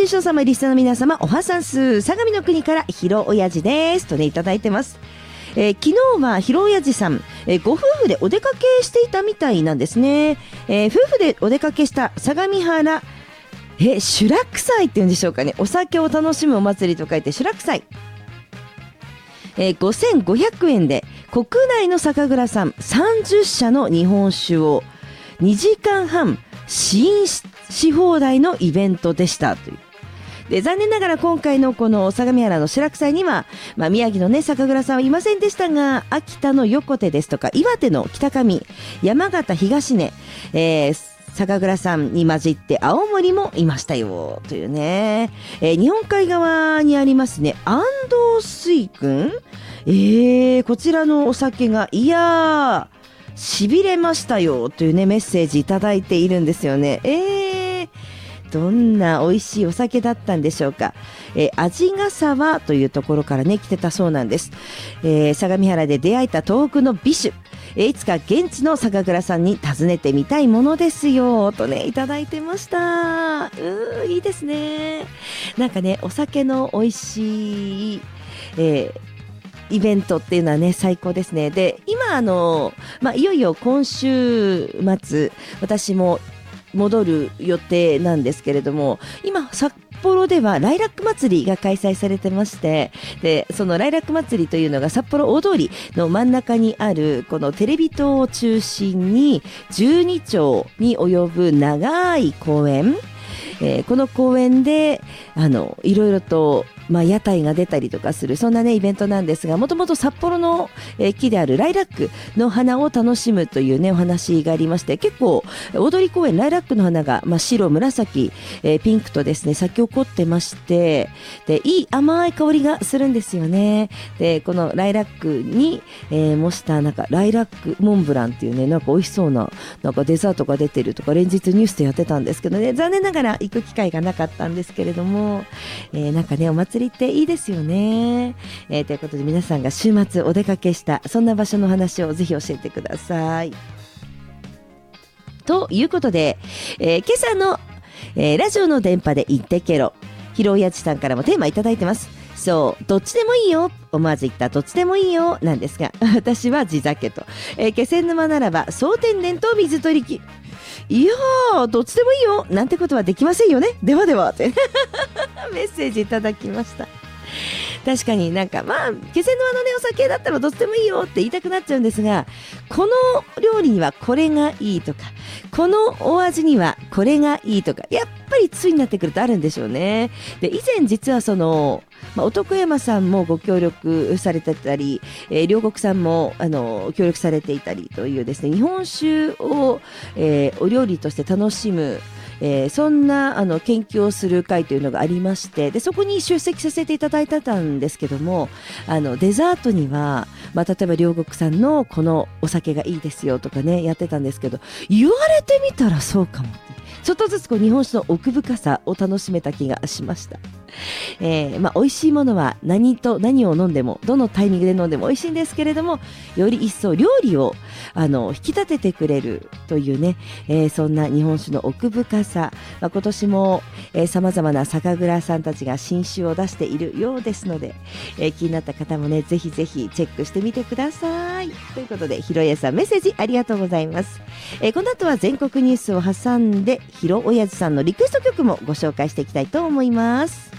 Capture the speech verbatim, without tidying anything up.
視聴様、リスナーの皆様、おはさんす。相模の国からひろおやじですとね、いただいてます。えー、昨日はひろおやじさん、えー、ご夫婦でお出かけしていたみたいなんですね。えー、夫婦でお出かけした相模原、え修羅祭っていうんでしょうかね。お酒を楽しむお祭りと書いて修羅祭。えー、ごせんごひゃくえんで国内の酒蔵さんさんじゅっしゃの日本酒をにじかんはん試飲し放題のイベントでしたという。で残念ながら今回のこの相模原の修羅祭には、まあ、宮城のね酒蔵さんはいませんでしたが、秋田の横手ですとか岩手の北上、山形東根、えー酒蔵さんに混じって青森もいましたよというね、えー、日本海側にありますね安藤水軍、えー、こちらのお酒がいやーしびれましたよというねメッセージいただいているんですよね。えーどんな美味しいお酒だったんでしょうか。えー、味ヶ沢というところからね来てたそうなんです。えー、相模原で出会えた東北の美酒、えー、いつか現地の酒蔵さんに訪ねてみたいものですよとねいただいてました。うーいいですね。なんかねお酒の美味しい、えーイベントっていうのはね最高ですね。で今あの、まあ、いよいよ今週末私も戻る予定なんですけれども、今札幌ではライラック祭りが開催されてまして、でそのライラック祭りというのが札幌大通りの真ん中にあるこのテレビ塔を中心にじゅうにちょうに及ぶ長い公園、えー、この公園であのいろいろとまあ、屋台が出たりとかするそんなねイベントなんですが、もともと札幌の、えー、木であるライラックの花を楽しむというねお話がありまして、結構大通公園ライラックの花が、まあ、白紫、えー、ピンクとですね咲き誇ってまして、でいい甘い香りがするんですよね。でこのライラックに、えー、模したなんかライラックモンブランっていうねなんか美味しそうななんかデザートが出てるとか連日ニュースでやってたんですけどね、残念ながら行く機会がなかったんですけれども、えー、なんかねお祭りっていいですよね。えー、ということで皆さんが週末お出かけしたそんな場所の話をぜひ教えてください。ということで、えー、今朝の、えー、ラジオの電波で言ってけろ、ひろおやじさんからもテーマいただいてます。そうどっちでもいいよ、思わず言ったどっちでもいいよなんですが、私は地酒と、えー、気仙沼ならば総天然と水取り機、いやーどっちでもいいよなんてことはできませんよね。ではではってメッセージいただきました。確かになんかまあ気仙沼のねお酒だったらどっちでもいいよって言いたくなっちゃうんですが、この料理にはこれがいいとかこのお味にはこれがいいとかやっぱりついになってくるとあるんでしょうね。で以前実はそのまあ、男山さんもご協力されてたり、えー、両国さんもあの協力されていたりというですね日本酒を、えー、お料理として楽しむ、えー、そんなあの研究をする会というのがありまして、でそこに出席させていただいてたんですけども、あのデザートには、まあ、例えば両国さんのこのお酒がいいですよとかねやってたんですけど、言われてみたらそうかもって、ちょっとずつこう日本酒の奥深さを楽しめた気がしました。えーまあ、美味しいものは何と何を飲んでもどのタイミングで飲んでも美味しいんですけれども、より一層料理をあの引き立ててくれるというね、えー、そんな日本酒の奥深さ、まあ、今年もさまざまな酒蔵さんたちが新酒を出しているようですので、えー、気になった方もねぜひぜひチェックしてみてください。ということでひろやさんメッセージありがとうございます。えー、この後は全国ニュースを挟んでひろおやじさんのリクエスト曲もご紹介していきたいと思います。